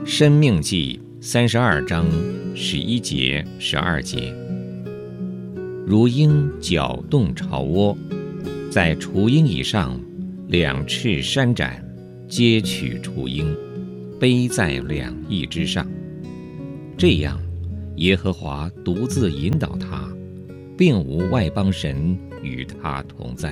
申命记32章11节、12节，如鹰搅动巢窝，在雏鹰以上2翅扇展，接取雏鹰，背在2翼之上。这样，耶和华独自引导他，并无外邦神与他同在。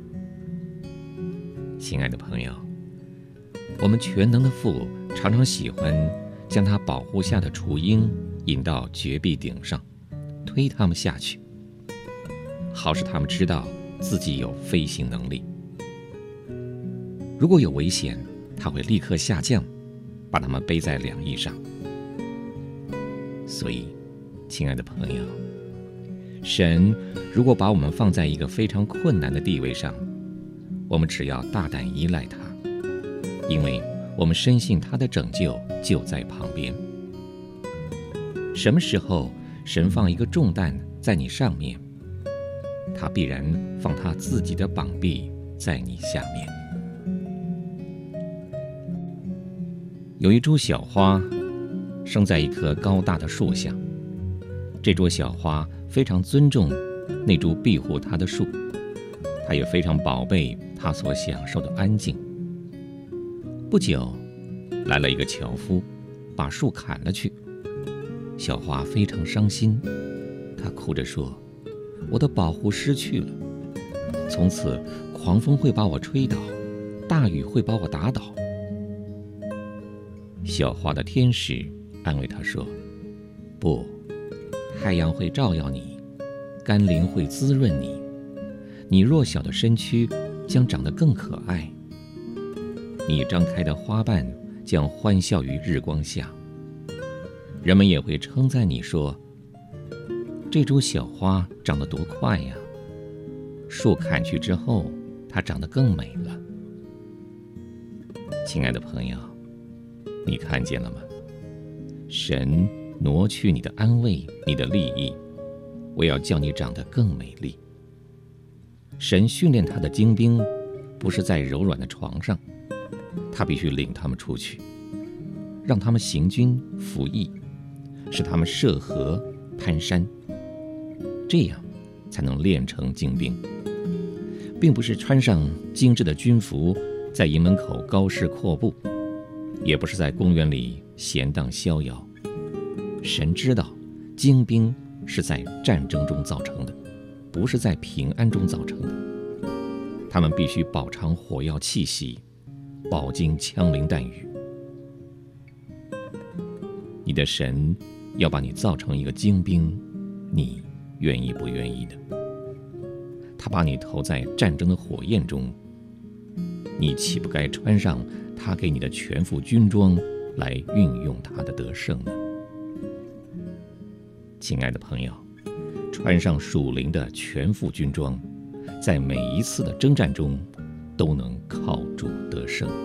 亲爱的朋友，我们全能的父常常喜欢将他保护下的雏鹰引到绝壁顶上，推他们下去，好使他们知道自己有飞行能力。如果有危险，他会立刻下降，把他们背在2翼上。所以，亲爱的朋友，神如果把我们放在一个非常困难的地位上，我们只要大胆依赖他，因为我们深信他的拯救就在旁边。什么时候神放一个重担在你上面，他必然放他自己的膀臂在你下面。有一株小花生在一棵高大的树下，这株小花非常尊重那株庇护它的树，它也非常宝贝它所享受的安静。不久，来了一个樵夫，把树砍了去。小花非常伤心，她哭着说：“我的保护失去了，从此狂风会把我吹倒，大雨会把我打倒。”小花的天使安慰她说：“不，太阳会照耀你，甘霖会滋润你，你弱小的身躯将长得更可爱。你张开的花瓣将欢笑于日光下，人们也会称赞你说：这株小花长得多快呀！树砍去之后，它长得更美了。”亲爱的朋友，你看见了吗？神挪去你的安慰，你的利益，我要叫你长得更美丽。神训练他的精兵，不是在柔软的床上，他必须领他们出去，让他们行军服役，使他们涉河攀山，这样才能练成精兵，并不是穿上精致的军服在营门口高士阔步，也不是在公园里闲荡逍遥。神知道精兵是在战争中造成的，不是在平安中造成的。他们必须饱尝火药气息，饱经枪林弹雨。你的神要把你造成一个精兵，你愿意不愿意的？他把你投在战争的火焰中，你岂不该穿上他给你的全副军装来运用他的得胜呢？亲爱的朋友，穿上属灵的全副军装，在每一次的征战中都能靠主得胜。